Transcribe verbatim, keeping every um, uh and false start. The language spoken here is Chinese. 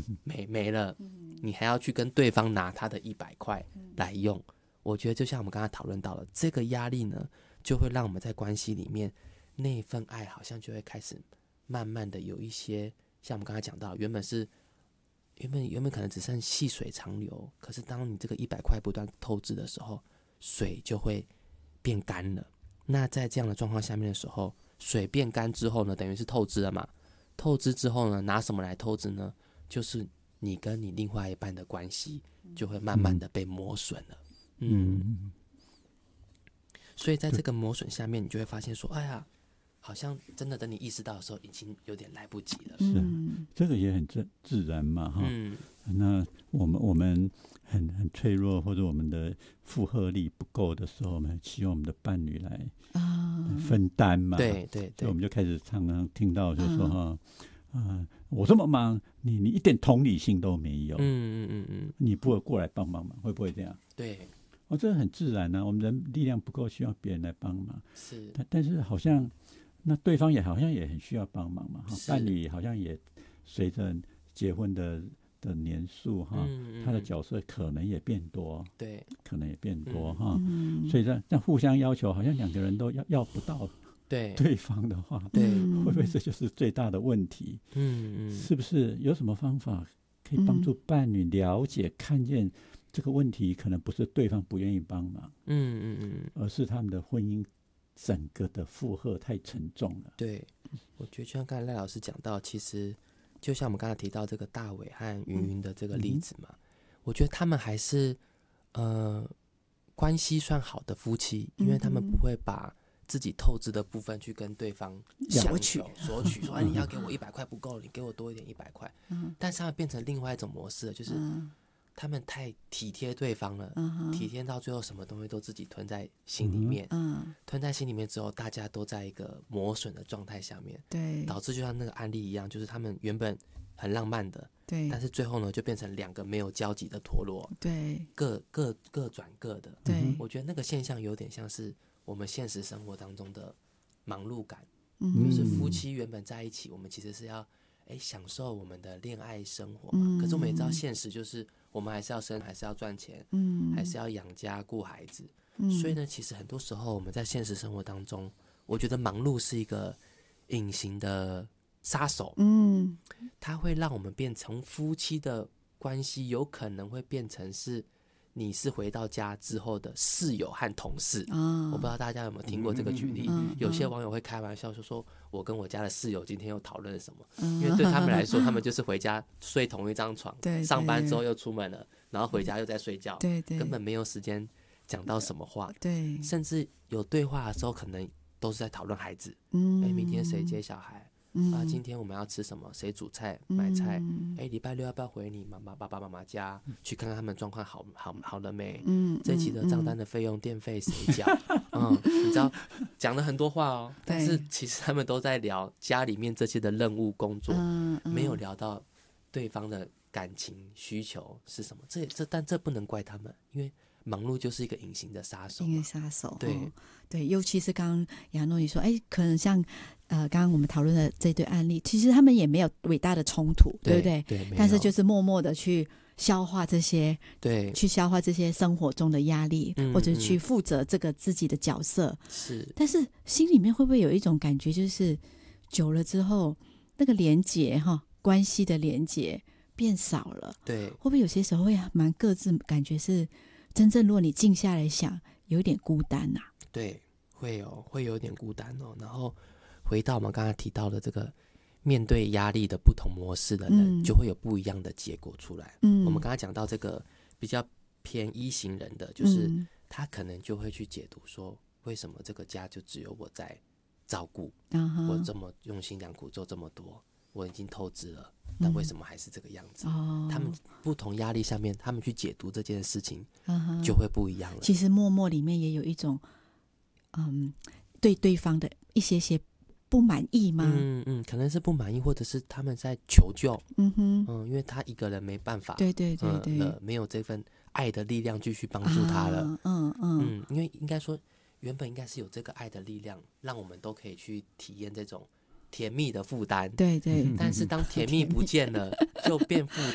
没没了，你还要去跟对方拿他的一百块来用。我觉得就像我们刚才讨论到了，这个压力呢，就会让我们在关系里面那一份爱好像就会开始慢慢的有一些，像我们刚才讲到，原本是原本原本可能只剩细水长流，可是当你这个一百块不断透支的时候，水就会变干了。那在这样的状况下面的时候，水变干之后呢，等于是透支了嘛？透支之后呢，拿什么来透支呢？就是你跟你另外一半的关系就会慢慢的被磨损了。嗯，嗯所以在这个磨损下面，你就会发现说，哎呀，好像真的等你意识到的时候，已经有点来不及了。 是啊，这个也很自自然嘛，哈。 嗯， 那我们我们很很脆弱，或者我们的负荷力不够的时候，我们希望我们的伴侣来分担嘛。 对对对， 所以我们就开始常常听到就说哈，嗯、呃，我这么忙，你你一点同理心都没有。嗯嗯嗯嗯，你不会过来帮帮忙，会不会这样？ 对。 哦，这很自然啊，我们人力量不够，需要别人来帮忙。 是， 但但是好像那对方也好像也很需要帮忙嘛，伴侣好像也随着结婚的的年数哈，嗯嗯，他的角色可能也变多，对，可能也变多哈，嗯，所以这这互相要求，好像两个人都要要不到对对方的话，对，会不会这就是最大的问题？嗯嗯，是不是有什么方法可以帮助伴侣了解、看见？这个问题可能不是对方不愿意帮忙，嗯嗯嗯，而是他们的婚姻整个的负荷太沉重了。对， 我觉得就像刚才赖老师讲到，其实就像我们刚才提到这个大伟和云云的这个例子嘛，嗯、我觉得他们还是呃关系算好的夫妻，因为他们不会把自己透支的部分去跟对方索取，索取说、哎、你要给我一百块不够，你给我多一点一百块，嗯，但是他们变成另外一种模式了，就是。嗯他们太体贴对方了，嗯、体贴到最后什么东西都自己吞在心里面，嗯、吞在心里面之后，大家都在一个磨损的状态下面，对，导致就像那个案例一样，就是他们原本很浪漫的，对，但是最后呢，就变成两个没有交集的陀螺，对，各各各转各的，对，我觉得那个现象有点像是我们现实生活当中的忙碌感，嗯、就是夫妻原本在一起，我们其实是要哎享受我们的恋爱生活嘛，嗯、可是我们也知道现实就是。我们还是要生，还是要赚钱，嗯，还是要养家顾孩子，嗯，所以呢，其实很多时候我们在现实生活当中，我觉得忙碌是一个隐形的杀手，嗯，它会让我们变成夫妻的关系，有可能会变成是你是回到家之后的室友和同事，啊，我不知道大家有没有听过这个举例，嗯嗯嗯、有些网友会开玩笑说说我跟我家的室友今天又讨论了什么，嗯、因为对他们来说，他们就是回家睡同一张床，对，上班之后又出门了，然后回家又在睡觉，对对，根本没有时间讲到什么话，对，甚至有对话的时候，可能都是在讨论孩子，嗯，哎，明天谁接小孩？嗯、啊，今天我们要吃什么？谁煮菜、买菜？哎、嗯，礼拜六要不要回你妈妈、爸爸妈妈家、嗯、去看看他们状况好好好了没？嗯，这期的账单的费用、电费谁缴？嗯，你知道讲了很多话哦，但是其实他们都在聊家里面这些的任务工作，嗯嗯、没有聊到对方的感情需求是什么。这这但这不能怪他们，因为忙碌就是一个隐形的杀手，隐形杀手。 对、 哦、对，尤其是刚刚亚诺你说，哎，可能像。呃，刚刚我们讨论的这对案例，其实他们也没有伟大的冲突， 对, 对不对？对，但是就是默默的去消化这些，对，去消化这些生活中的压力，嗯、或者是去负责这个自己的角色。是，但是心里面会不会有一种感觉，就是久了之后，那个连结哈，关系的连结变少了？对，会不会有些时候会蛮各自感觉是真正，如果你静下来想，有点孤单呐、啊？ 对，会有会有点孤单哦，然后。回到我们刚才提到的这个面对压力的不同模式的人，嗯、就会有不一样的结果出来。嗯、我们刚才讲到这个比较偏一型人的，就是他可能就会去解读说，为什么这个家就只有我在照顾？嗯、我这么用心良苦做这么多，我已经透支了，但为什么还是这个样子？嗯、他们不同压力下面，他们去解读这件事情，就会不一样了。 其实默默里面也有一种，嗯，对对方的一些些。不满意吗？ 嗯嗯，可能是不满意，或者是他们在求救。嗯哼，嗯，因为他一个人没办法， 对对对对， 呃，没有这份爱的力量继续帮助他了。啊、嗯嗯嗯，因为应该说，原本应该是有这个爱的力量，让我们都可以去体验这种甜蜜的负担。 对对， 但是当甜蜜不见了，就变负